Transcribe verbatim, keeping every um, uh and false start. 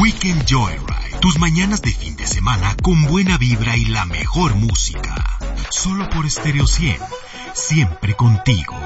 Weekend Joyride. Tus mañanas de fin de semana con buena vibra y la mejor música. Solo por Stereo cien. Siempre contigo.